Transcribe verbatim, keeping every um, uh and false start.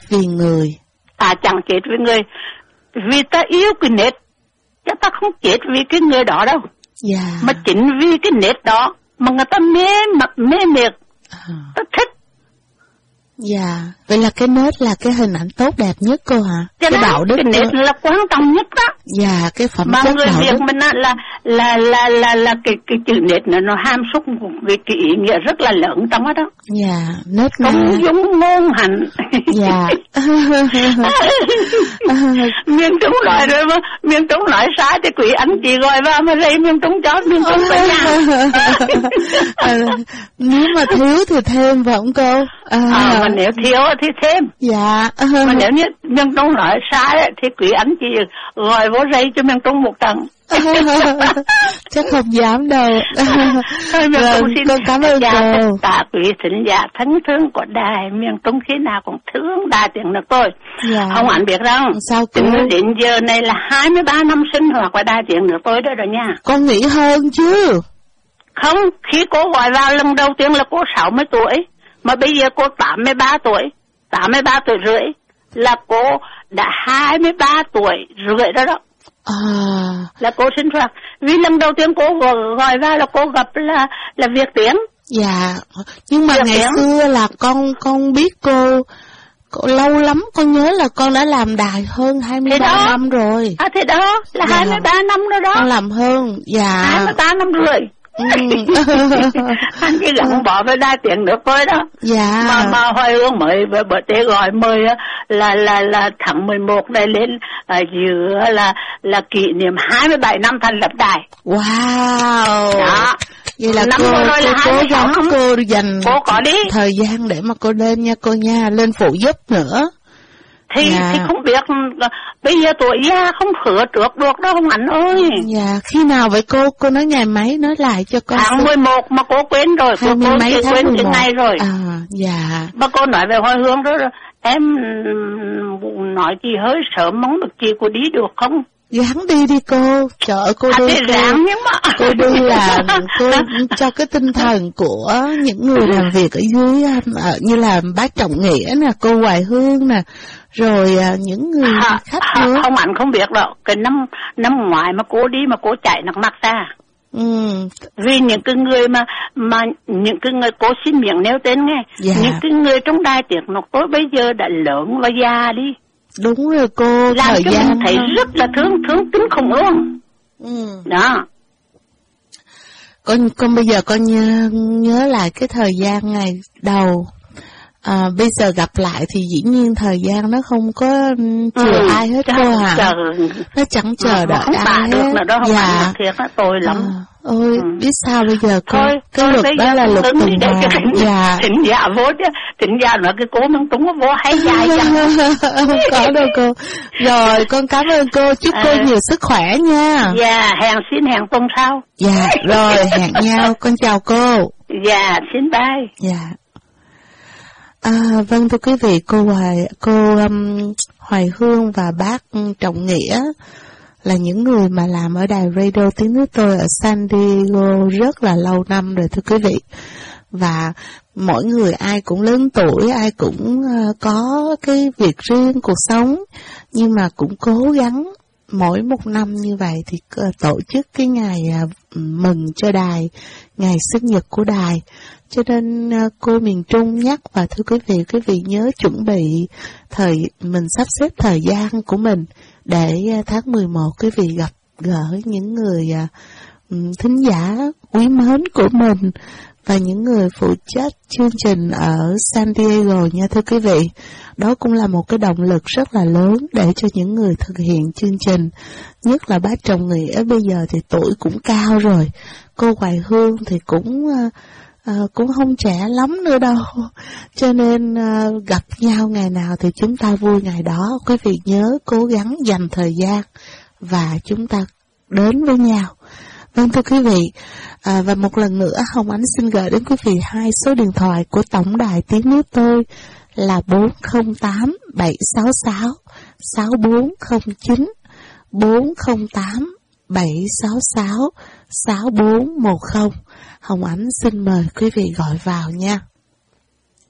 vì người. Ta chẳng chết vì người, vì ta yêu cái nết, chứ ta không chết vì cái người đó đâu. Dạ. Mà chính vì cái nết đó mà người ta mê mê miệt, à. Ta thích. Dạ, vậy là cái nết là cái hình ảnh tốt đẹp nhất cô hả? Cái, cái đạo đức. Cái nết là quan trọng nhất đó. Dạ, cái phẩm mà chất người đạo Việt đức. mình là là là là là, là cái cái chữ nết nó nó hàm xúc về cái ý nghĩa rất là lớn trong đó. đó. Dạ, nết không giống ngôn hành. Dạ. Miền Trung nói rồi mà miền Trung nói sai thì quỷ anh chị gọi vào mà lấy miền Trung cho miền Trung phải nhà. Nếu mà thiếu thì thêm phải không cô? À, à, mà nếu thiếu thì thêm. Dạ. Mà nếu như miền Trung nói sai thì quý anh chị gọi vô dây cho miền Trung một trận. Chắc không dám đâu. Thôi miền Rồi, Trung xin con cảm ơn cô. Tạ quý thính giả thân thương của đài miền Trung khi nào cũng thương đài tiếng nước tôi. Dạ. Không anh biết rằng sao cô? Đến giờ này là hai mươi ba năm sinh hoạt của đài tiếng nước tôi đó rồi nha. Con nghĩ hơn chứ. Không, khi cô gọi vào lần đầu tiên là cô sáu mươi tuổi. Mà bây giờ cô tám mươi ba tuổi, tám mươi ba tuổi rưỡi, là cô đã hai mươi ba tuổi rưỡi đó đó. À. Là cô sinh hoạt. Vì lần đầu tiên cô gọi, gọi vào là cô gặp là là Việt Tiến. Dạ, nhưng mà Việt ngày Tiến. xưa là con con biết cô, cô lâu lắm, con nhớ là con đã làm đài hơn hai mươi ba năm rồi. À thế đó, là dạ. hai mươi ba năm rồi đó. Con làm hơn, dạ. hai mươi ba năm rưỡi. Ừ. Anh chỉ gắn bỏ với đài tiếng nước thôi đó. Dạ. Mà mà Hoài Hương mới bữa tế gọi mời là là là tháng mười một này lên à, giữa là là kỷ niệm hai mươi bảy năm thành lập đài. Wow. Đó. Vậy là năm cô, cô là cố gắng cô dành cô có đi thời gian để mà cô lên nha cô nha, lên phụ giúp nữa. Thì, dạ. thì không biết bây giờ tuổi già không khửa trước được đâu không ảnh ơi. Dạ, khi nào vậy cô? Cô nói ngày mấy nói lại cho con. Tháng mười một mà cô quên rồi, cô, cô mấy tháng quên cái ngày rồi. À, dạ. Mà cô nói về Hoài Hương đó, em nói chị hơi sớm mong được chị cô đi được không? Gắng đi đi cô, trời ơi cô à, đi cô, ráng, nhưng mà... cô đi là cô cho cái tinh thần của những người làm việc ở dưới, ở, như là bác Trọng Nghĩa nè, cô Hoài Hương nè, rồi những người à, khách à, nữa. Không ảnh không biết đâu, cái năm năm ngoái mà cô đi mà cô chạy nước mắt ra. Ừ. Vì những cái người mà mà những cái người cô xin miệng nêu tên nghe, dạ. Những cái người trong đài tiếng nói tối bây giờ đã lớn và già đi. Đúng rồi cô, làm thời cho gian mình thấy không? Rất là thương thương kinh khủng luôn. Ừ. Đó. Con con bây giờ con nhớ nhớ lại cái thời gian ngày đầu. À, bây giờ gặp lại thì dĩ nhiên thời gian nó không có chờ ừ, ai hết cô hả? Chờ. Nó chẳng chờ đợi không ai hết. Được đó, không dạ. Thiệt đó, tôi lắm. À, ôi, ừ. biết sao bây giờ cô? Thôi, cái thôi, luật đó là luật tuần hoàn. Dạ. Thỉnh giả vô chứ, thỉnh giả nói cái cố mang túng vô hay dài chăng? Không có đâu cô. Rồi, con cảm ơn cô, chúc à. cô nhiều sức khỏe nha. Dạ, hẹn xin hẹn tuần sau. Dạ, rồi, hẹn nhau, con chào cô. Dạ, xin bye. Dạ. À, vâng thưa quý vị, cô Hoài, cô um, Hoài Hương và bác Trọng Nghĩa là những người mà làm ở đài radio tiếng nước tôi ở San Diego rất là lâu năm rồi thưa quý vị. Và mỗi người ai cũng lớn tuổi, ai cũng uh, có cái việc riêng cuộc sống, nhưng mà cũng cố gắng mỗi một năm như vậy thì uh, tổ chức cái ngày uh, mừng cho đài, ngày sinh nhật của đài. Cho nên uh, cô miền Trung nhắc, và thưa quý vị, quý vị nhớ chuẩn bị thời mình sắp xếp thời gian của mình để uh, tháng mười một quý vị gặp gỡ những người uh, thính giả quý mến của mình và những người phụ trách chương trình ở San Diego nha thưa quý vị. Đó cũng là một cái động lực rất là lớn để cho những người thực hiện chương trình. Nhất là bác Trọng Nghĩa bây giờ thì tuổi cũng cao rồi. Cô Hoài Hương thì cũng uh, uh, cũng không trẻ lắm nữa đâu. Cho nên uh, gặp nhau ngày nào thì chúng ta vui ngày đó. Quý vị nhớ cố gắng dành thời gian và chúng ta đến với nhau. Vâng thưa quý vị, à, và một lần nữa Hồng Ánh xin gửi đến quý vị hai số điện thoại của Tổng đài Tiếng Nước tôi là bốn không tám bảy sáu sáu sáu bốn không chín, bốn không tám bảy sáu sáu sáu bốn một không. Hồng Ánh xin mời quý vị gọi vào nha.